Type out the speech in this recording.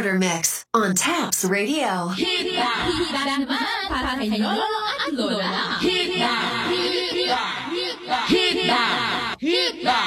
Murder Mix on Taps Radio. Handa naman para kay Lolo at Lola.